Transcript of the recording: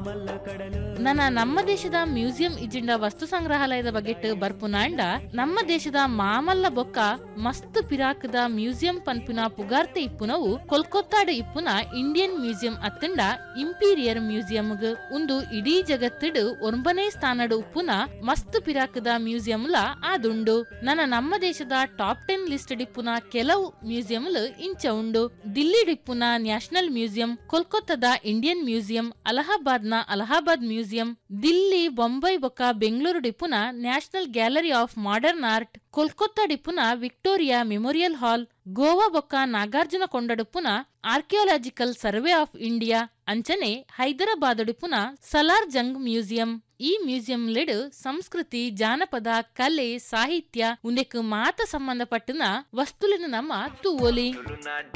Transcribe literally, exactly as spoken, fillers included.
ನನ್ನ ನಮ್ಮ ದೇಶದ ಮ್ಯೂಸಿಯಂ ಇಜಿಂಡ ವಸ್ತು ಸಂಗ್ರಹಾಲಯದ ಬಗೆಟ್ ಬರ್ಪುನಾಂಡ ನಮ್ಮ ದೇಶದ ಮಾಮಲ್ಲ ಬೊಕ್ಕ ಮಸ್ತ್ ಪಿರಾಕದ ಮ್ಯೂಸಿಯಂ ಪನ್ಪುನ ಪುಗಾರ್ತೆ ಇಪ್ಪುನವು ಕೊಲ್ಕತ್ತಾಡ್ ಇಪ್ಪುನ ಇಂಡಿಯನ್ ಮ್ಯೂಸಿಯಂ ಅತ್ತಂಡ ಇಂಪೀರಿಯರ್ ಮ್ಯೂಸಿಯಂಗ್ ಒಂದು ಇಡೀ ಜಗತ್ತಿಡ್ ಒಂಬನೇ ಸ್ಥಾನಡ್ ಉಪ್ಪುನ ಮಸ್ತ್ ಪಿರಾಕದ ಮ್ಯೂಸಿಯಂಲ ಆದುಂಡು. ನನ್ನ ನಮ್ಮ ದೇಶದ ಟಾಪ್ ಟೆನ್ ಲಿಸ್ಟ್ ಡಿಪ್ಪುನ ಕೆಲವು ಮ್ಯೂಸಿಯಂಲು ಇಂಚ ಉಂಡು. Delhi ಡಿಪ್ಪುನ national museum, ಕೋಲ್ಕತ್ತಾದ Indian museum, Allahabad ನ ಅಲಹಾಬಾದ್ ಮ್ಯೂಸಿಯಂ, ದಿಲ್ಲಿ, ಬೊಂಬೈ ಬೊಕ್ಕ Bengaluru ಡಿಪ್ಪುನ national gallery of modern art, Kolkata ಡಿಪ್ಪುನ Victoria memorial ಹಾಲ್, ಗೋವಾ ಬೊಕ್ಕ Nagarjuna ಕೊಂಡಡುಪ್ಪುನ archaeological survey of India, ಅಂಚನೆ ಹೈದರಾಬಾದ್ ಡಿಪ್ಪುನ ಸಲಾರ್ ಜಂಗ್ ಮ್ಯೂಸಿಯಂ. ಈ ಮ್ಯೂಸಿಯಂ ಲೆಡ್ ಸಂಸ್ಕೃತಿ, ಜಾನಪದ, ಕಲೆ, ಸಾಹಿತ್ಯ ಉಂದೆಕ್ ಮಾತ ಸಂಬಂಧಪಟ್ಟನ ವಸ್ತುಲಿನ ನಮ್ಮ ತೂವೊಲಿ.